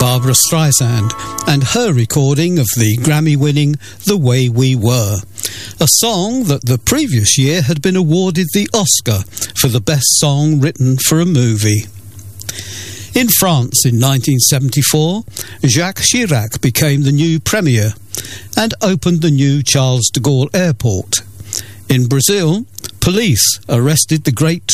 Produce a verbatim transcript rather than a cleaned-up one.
Barbra Streisand and her recording of the Grammy-winning The Way We Were, a song that the previous year had been awarded the Oscar for the best song written for a movie. In France in nineteen seventy-four, Jacques Chirac became the new premier and opened the new Charles de Gaulle Airport. In Brazil, police arrested the great